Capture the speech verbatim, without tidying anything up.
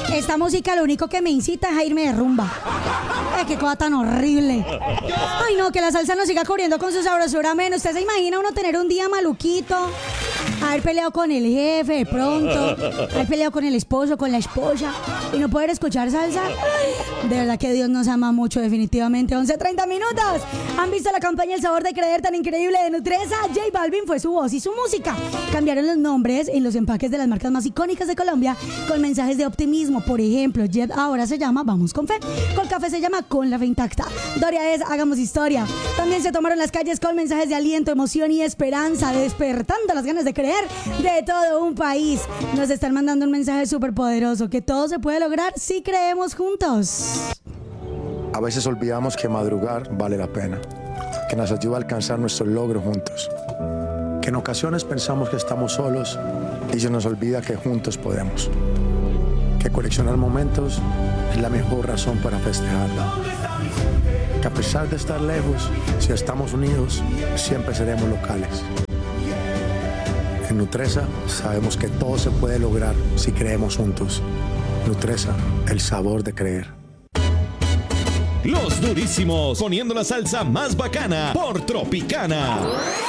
Esta música lo único que me incita es a irme de rumba. Ay, qué cosa tan horrible. Ay, no, que la salsa nos siga cubriendo con su sabrosura menos. ¿Usted se imagina uno tener un día maluquito? Haber peleado con el jefe de pronto, haber peleado con el esposo, con la esposa y no poder escuchar salsa. De verdad que Dios nos ama mucho, definitivamente. once treinta minutos. ¿Han visto la campaña El Sabor de Creer tan increíble de Nutresa? J Balvin fue su voz y su música. Cambiaron los nombres en los empaques de las marcas más icónicas de Colombia con mensajes de optimismo. Por ejemplo, Jet ahora se llama Vamos con Fe. Colcafé se llama Con la Fe Intacta. Doria es Hagamos Historia. También se tomaron las calles con mensajes de aliento, emoción y esperanza, despertando las ganas de creer de todo un país. Nos están mandando un mensaje súper poderoso, que todo se puede lograr si creemos juntos. A veces olvidamos que madrugar vale la pena, que nos ayuda a alcanzar nuestros logros juntos, que en ocasiones pensamos que estamos solos y se nos olvida que juntos podemos, que coleccionar momentos es la mejor razón para festejarlo, que a pesar de estar lejos, si estamos unidos, siempre seremos locales. En Nutresa sabemos que todo se puede lograr si creemos juntos. Nutresa, el sabor de creer. Los Durísimos, poniendo la salsa más bacana por Tropicana.